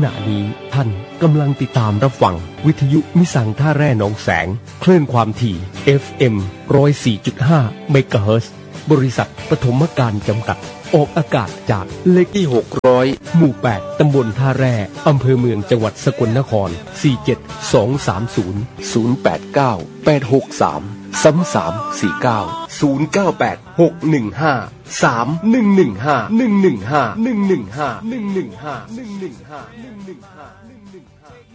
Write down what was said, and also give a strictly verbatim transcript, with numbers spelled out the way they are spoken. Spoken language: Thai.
ณะนี้ท่านกำลังติดตามรับฟังวิทยุมิสังท่าแร่หนองแสงคลื่นความถี่ เอฟ เอ็ม หนึ่งศูนย์สี่จุดห้า เมกะเฮิรตซ์บริษัทปฐมการจำกัดออกอากาศจากเลขที่หกร้อยหมู่แปดตำบลท่าแร่อำเภอเมืองจังหวัดสกลนครสี่เจ็ดสองสามศูนย์ ศูนย์แปดเก้า แปดหกสาม สามสามสี่เก้า ศูนย์เก้าแปด หกหนึ่งห้า สามหนึ่งหนึ่งห้า หนึ่งหนึ่งห้า หนึ่งหนึ่งห้า หนึ่งหนึ่งห้า หนึ่งหนึ่งห้า หนึ่งหนึ่งห้า